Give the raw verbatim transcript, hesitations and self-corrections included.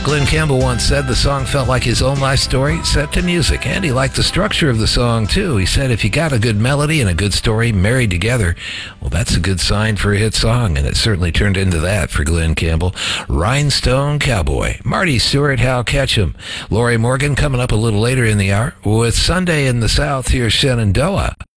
Glenn Campbell once said the song felt like his own life story set to music, and he liked the structure of the song, too. He said if you got a good melody and a good story married together, well, that's a good sign for a hit song, and it certainly turned into that for Glenn Campbell. Rhinestone Cowboy. Marty Stewart, Hal Ketchum. Lori Morgan coming up a little later in the hour with Sunday in the South. Here's Shenandoah.